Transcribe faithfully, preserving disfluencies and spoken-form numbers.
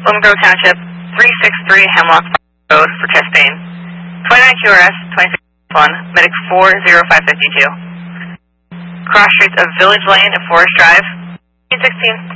Lemon Grove Township, three sixty-three Hemlock Road for chest pain. twenty-nine Q R S, twenty-six one, medic four zero five five two. Cross streets of Village Lane and Forest Drive, sixteen